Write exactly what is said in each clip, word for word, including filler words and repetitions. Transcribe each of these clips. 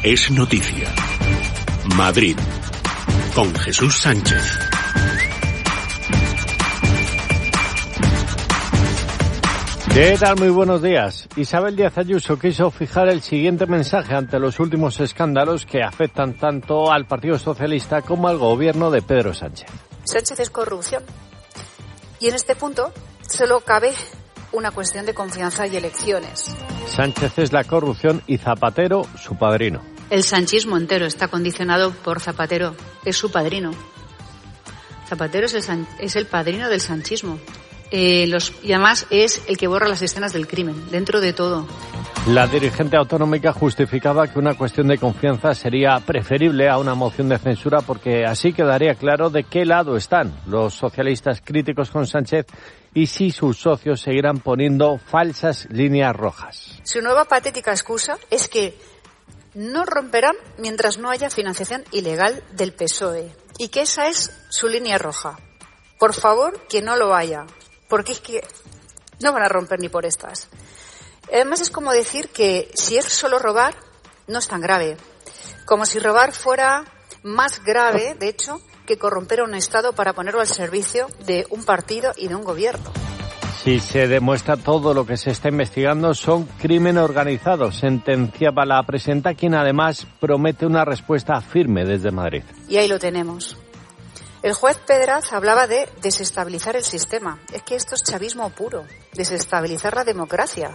es noticia. Madrid, con Jesús Sánchez. ¿Qué tal? Muy buenos días. Isabel Díaz Ayuso quiso fijar el siguiente mensaje ante los últimos escándalos que afectan tanto al Partido Socialista como al gobierno de Pedro Sánchez. Sánchez es corrupción. Y en este punto solo cabe una cuestión de confianza y elecciones. Sánchez es la corrupción y Zapatero su padrino. El sanchismo entero está condicionado por Zapatero. Es su padrino. Zapatero es el, san, es el padrino del sanchismo. Eh, los, y además es el que borra las escenas del crimen, dentro de todo. La dirigente autonómica justificaba que una cuestión de confianza sería preferible a una moción de censura porque así quedaría claro de qué lado están los socialistas críticos con Sánchez y si sus socios seguirán poniendo falsas líneas rojas. Su nueva patética excusa es que no romperán mientras no haya financiación ilegal del P S O E y que esa es su línea roja. Por favor, que no lo haya. Porque es que no van a romper ni por estas. Además es como decir que si es solo robar, no es tan grave. Como si robar fuera más grave, de hecho, que corromper a un Estado para ponerlo al servicio de un partido y de un gobierno. Si se demuestra todo lo que se está investigando, son crimen organizado, sentenciaba la presidenta, quien además promete una respuesta firme desde Madrid. Y ahí lo tenemos. El juez Pedraz hablaba de desestabilizar el sistema. Es que esto es chavismo puro, desestabilizar la democracia.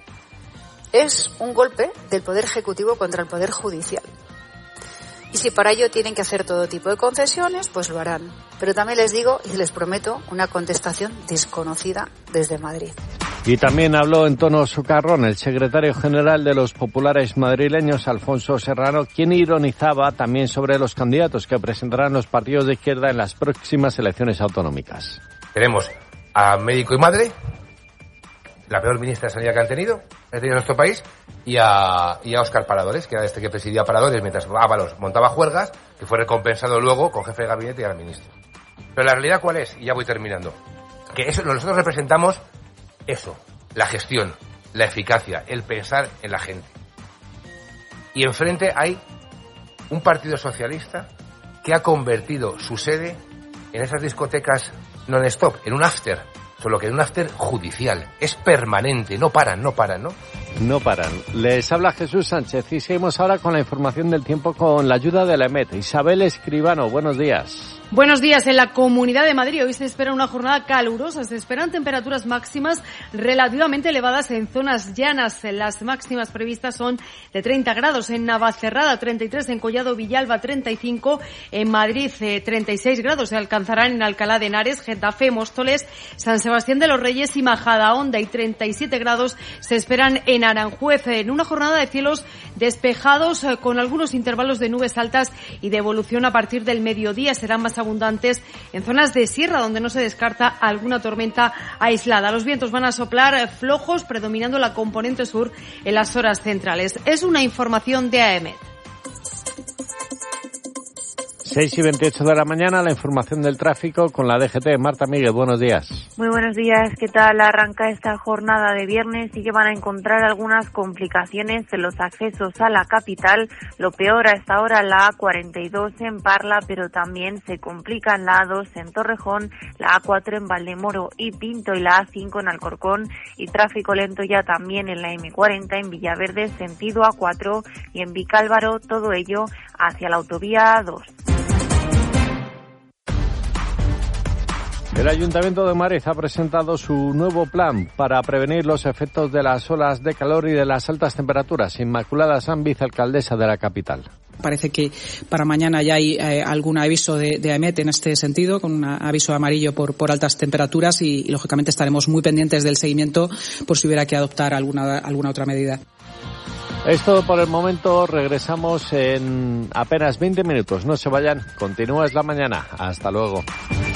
Es un golpe del Poder Ejecutivo contra el Poder Judicial. Y si para ello tienen que hacer todo tipo de concesiones, pues lo harán. Pero también les digo y les prometo una contestación desconocida desde Madrid. Y también habló en tono socarrón el secretario general de los populares madrileños, Alfonso Serrano, quien ironizaba también sobre los candidatos que presentarán los partidos de izquierda en las próximas elecciones autonómicas. Tenemos a Médico y Madre, la peor ministra de Sanidad que han tenido, ha tenido nuestro país, y a, y a Óscar Paradores, que era este que presidía Paradores mientras Ábalos montaba juergas, que fue recompensado luego con jefe de gabinete y ahora ministro. Pero la realidad, ¿cuál es? Y ya voy terminando. Que eso, nosotros representamos eso, la gestión, la eficacia, el pensar en la gente. Y enfrente hay un partido socialista que ha convertido su sede en esas discotecas non-stop, en un after, solo que en un after judicial. Es permanente, no paran, no paran, ¿no? No paran. Les habla Jesús Sánchez y seguimos ahora con la información del tiempo con la ayuda de la E M E T. Isabel Escribano, buenos días. Buenos días. En la Comunidad de Madrid hoy se espera una jornada calurosa. Se esperan temperaturas máximas relativamente elevadas en zonas llanas. Las máximas previstas son de treinta grados en Navacerrada, treinta y tres en Collado Villalba, treinta y cinco en Madrid, eh, treinta y seis grados se alcanzarán en Alcalá de Henares, Getafe, Móstoles, San Sebastián de los Reyes y Majadahonda, y treinta y siete grados se esperan en Aranjuez, en una jornada de cielos despejados eh, con algunos intervalos de nubes altas y de evolución a partir del mediodía. Serán más abundantes en zonas de sierra donde no se descarta alguna tormenta aislada. Los vientos van a soplar flojos, predominando la componente sur en las horas centrales. Es una información de A E M E T. seis y veintiocho de la mañana, la información del tráfico con la D G T. Marta Miguel, buenos días. Muy buenos días, ¿qué tal? Arranca esta jornada de viernes y que van a encontrar algunas complicaciones en los accesos a la capital. Lo peor a esta hora la A cuarenta y dos en Parla, pero también se complican la A dos en Torrejón, la A cuatro en Valdemoro y Pinto y la A cinco en Alcorcón, y tráfico lento ya también en la eme cuarenta en Villaverde, sentido A cuatro, y en Vicálvaro, todo ello hacia la autovía A dos. El Ayuntamiento de Madrid ha presentado su nuevo plan para prevenir los efectos de las olas de calor y de las altas temperaturas. Inmaculada Sanz, vicealcaldesa de la capital. Parece que para mañana ya hay eh, algún aviso de, de A E M E T en este sentido, con un aviso amarillo por, por altas temperaturas y, y, lógicamente, estaremos muy pendientes del seguimiento por si hubiera que adoptar alguna, alguna otra medida. Es todo por el momento. Regresamos en apenas veinte minutos. No se vayan. Continúa Es la Mañana. Hasta luego.